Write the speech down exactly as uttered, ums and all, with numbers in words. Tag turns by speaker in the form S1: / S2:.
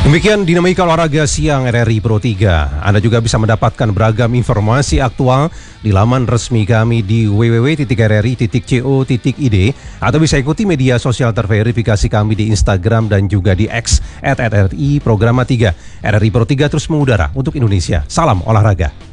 S1: Demikian dinamika olahraga siang R R I Pro tiga. Anda juga bisa mendapatkan beragam informasi aktual di laman resmi kami di w w w titik r r i titik co titik i d atau bisa ikuti media sosial terverifikasi kami di Instagram dan juga di X at r r i Programa tiga. R R I Pro tiga terus mengudara untuk Indonesia. Salam olahraga.